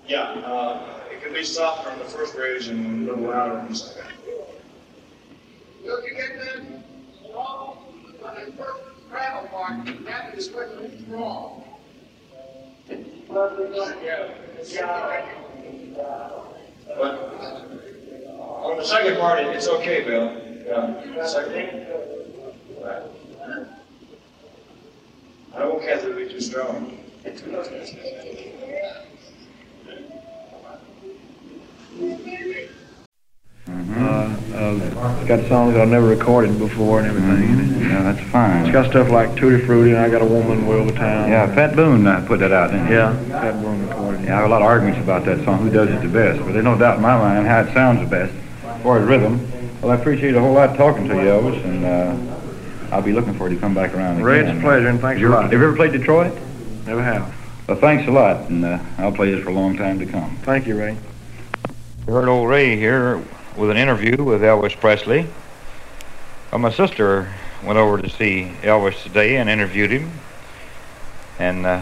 Yeah, it can be softer on the first bridge and a little louder on the second. Look, you get that wrong on the first travel part, that is what is wrong. But on the second part, it's okay, Bill. Yeah, second. Right. I don't want Kathy to be too strong. It's got songs I've never recorded before and everything. Yeah, that's fine. It's got stuff like Tutti Frutti and I Got a Woman in Wilburtown. Yeah, Pat Boone put that out, didn't he? Yeah, Pat Boone recorded it. Yeah, I have a lot of arguments about that song, who does it the best, but there's no doubt in my mind how it sounds the best as far as rhythm. Well, I appreciate a whole lot talking to you, Elvis, and I'll be looking for you to come back around again. Ray, it's a pleasure, and thanks a lot. Have you ever played Detroit? Never have. Well, thanks a lot, and I'll play this for a long time to come. Thank you, Ray. You heard old Ray here with an interview with Elvis Presley. Well, my sister went over to see Elvis today and interviewed him, and